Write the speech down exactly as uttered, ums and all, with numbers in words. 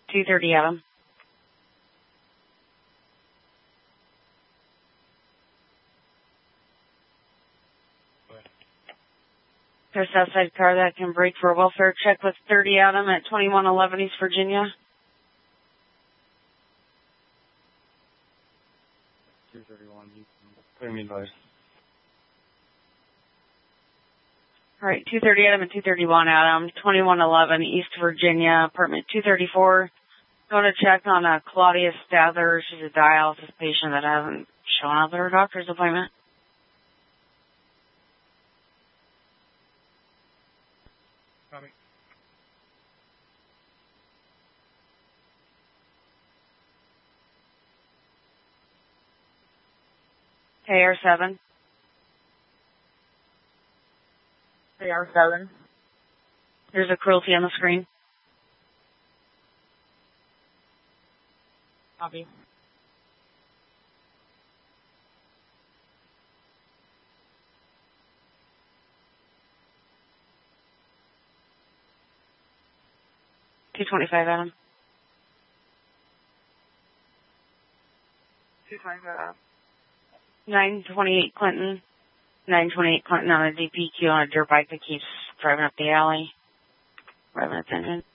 two thirty Adam. There's a Southside car that can brake for a welfare check with thirty Adam at twenty-one eleven East Virginia. two thirty-one, put me advice. All right, two thirty Adam and two thirty-one Adam, twenty-one eleven East Virginia, apartment two thirty-four. Going to check on uh, Claudia Stather. She's a dialysis patient that hasn't shown up at her doctor's appointment. Copy. K R seven. K R seven. There's a cruelty on the screen. Copy. two twenty-five Adam. two twenty-five Adam. nine twenty-eight Clinton. nine twenty-eight Clinton on a D P Q on a dirt bike that keeps driving up the alley. Driving its engine.